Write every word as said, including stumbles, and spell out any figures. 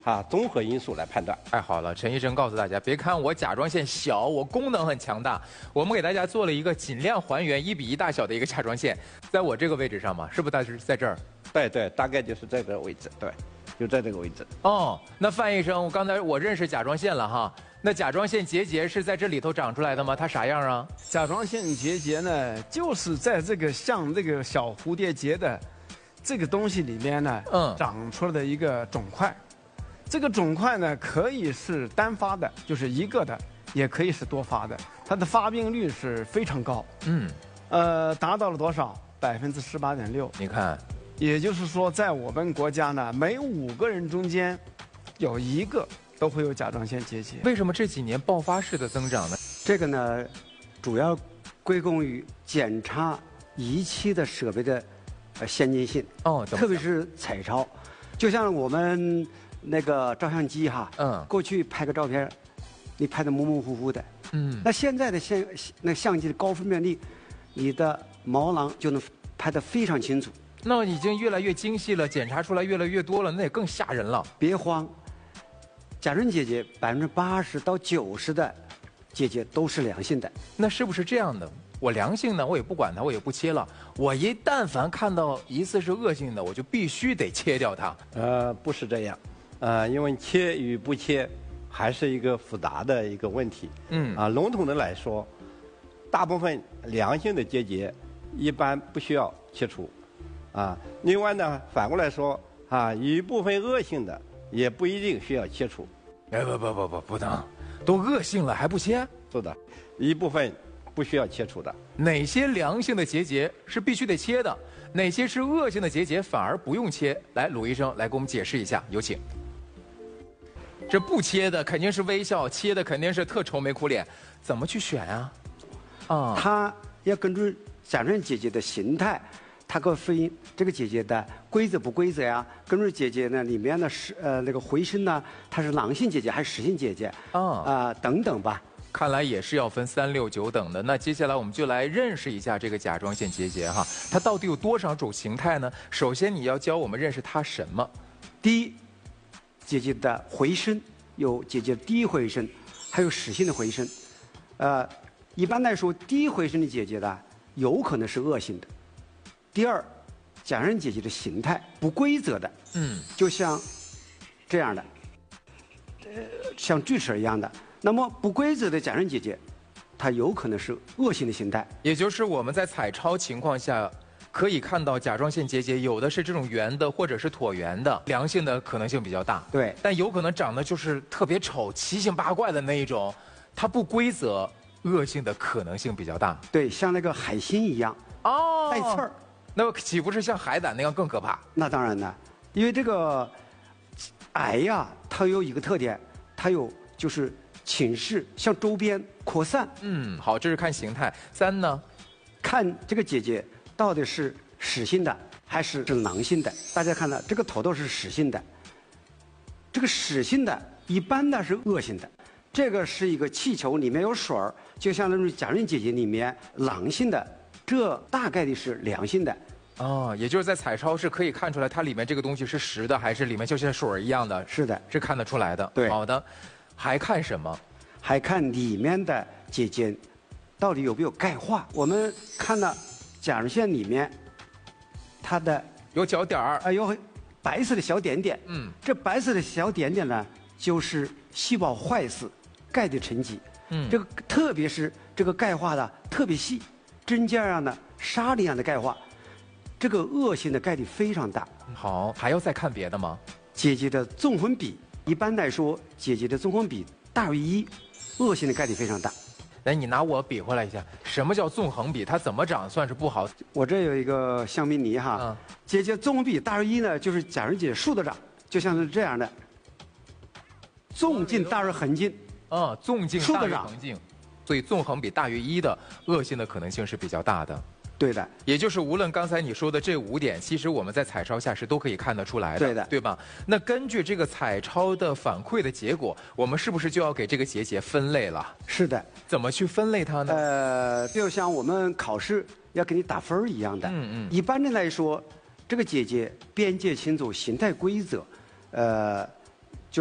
啊综合因素来判断。 太好了，陈医生告诉大家，别看我甲状腺小，我功能很强大。我们给大家做了一个尽量还原一比一大小的一个甲状腺，在我这个位置上嘛，是不是大致在这儿？ 对对，大概就是在这个位置，对，就在这个位置。 哦，那范医生，我刚才我认识甲状腺了哈。那甲状腺结节是在这里头长出来的吗？它啥样啊？ 甲状腺结节呢，就是在这个像这个小蝴蝶结的这个东西里面呢， 嗯， 长出来的一个肿块。这个肿块呢，可以是单发的，就是一个的，也可以是多发的。它的发病率是非常高， 嗯， 呃，达到了多少？百分之十八点六。 你看， 也就是说，在我们国家呢，每五个人中间有一个都会有甲状腺结节。 为什么这几年爆发式的增长呢？ 这个呢，主要归功于检查仪器的设备的呃先进性， 哦， 特别是彩超，就像我们那个照相机哈， 嗯， 过去拍个照片，你拍的模模糊糊的， 嗯， 那现在的相那相机的高分辨率，你的毛囊就能拍得非常清楚。 那已经越来越精细了，检查出来越来越多了，那也更吓人了。 别慌，甲状腺结节百分之八十到九十的结节都是良性的。 那是不是这样的？我良性呢，我也不管它，我也不切了。我一但凡看到疑似是恶性的，我就必须得切掉它。 呃，不是这样，呃，因为切与不切还是一个复杂的一个问题。 嗯啊，笼统的来说，大部分良性的结节一般不需要切除。啊，另外呢，反过来说啊，一部分恶性的也不一定需要切除。 哎，不不不不不能，都恶性了还不切？ 是的，一部分不需要切除的。 哪些良性的结节是必须得切的？哪些是恶性的结节反而不用切？来，鲁医生来给我们解释一下，有请。这不切的肯定是微笑，切的肯定是特愁眉苦脸，怎么去选啊？啊， 它要根据甲状腺结节的形态，它可分这个结节的规则不规则呀？根据结节呢里面的是呃那个回声呢，它是囊性结节还是实性结节？ 啊啊、呃、等等吧。 看来也是要分三六九等的。那接下来我们就来认识一下这个甲状腺结节哈，它到底有多少种形态呢？首先你要教我们认识它什么？ 第一，结节的回声有结节低回声，还有实性的回声。呃，一般来说，低回声的结节呢，有可能是恶性的。第二，甲状腺结节的形态不规则的， 嗯， 就像这样的，呃，像锯齿一样的。那么不规则的甲状腺结节，它有可能是恶性的形态。 也就是我们在彩超情况下，可以看到甲状腺结节有的是这种圆的，或者是椭圆的，良性的可能性比较大。 对， 但有可能长得就是特别丑、奇形八怪的那一种，它不规则，恶性的可能性比较大。 对，像那个海星一样， 哦， 带刺儿。 那么岂不是像海胆那样更可怕？ 那当然了，因为这个癌呀，它有一个特点，它有就是侵蚀向周边扩散。 嗯，好，这是看形态。三呢， 看这个结节到底是实性的还是是囊性的。大家看到这个头头是实性的，这个实性的一般的是恶性的。这个是一个气球，里面有水儿，就相当于甲状腺结节里面囊性的，这大概率是良性的。 哦，也就是在彩超是可以看出来它里面这个东西是实的，还是里面就像水儿一样的？ 是的， 是看得出来的。 对， 好的。还看什么？ 还看里面的结节到底有没有钙化。我们看到甲状腺里面，它的有角点儿， 啊，有白色的小点点。 嗯， 这白色的小点点呢，就是细胞坏死、钙的沉积。 嗯， 这个特别是这个钙化的特别细，针尖样的、沙粒样的钙化，这个恶性的概率非常大。 好，还要再看别的吗？ 结节的纵横比，一般来说，结节的纵横比大于一，恶性的概率非常大。 来，你拿我比划了一下，什么叫纵横比？它怎么长算是不好？ 我这有一个香槟泥哈， 嗯， 结节纵横比大于一呢，就是甲状腺结节竖着长，就像是这样的，纵径大于横径。 啊、嗯，纵径大于竖着长横径，所以纵横比大于一的恶性的可能性是比较大的。 对的， 也就是无论刚才你说的这五点，其实我们在彩超下是都可以看得出来的， 对的， 对吧？那根据这个彩超的反馈的结果，我们是不是就要给这个结节分类了？ 是的。 怎么去分类它呢？ 呃，就像我们考试要给你打分儿一样的。 嗯嗯。 一般的来说，这个结节边界清楚，形态规则，呃，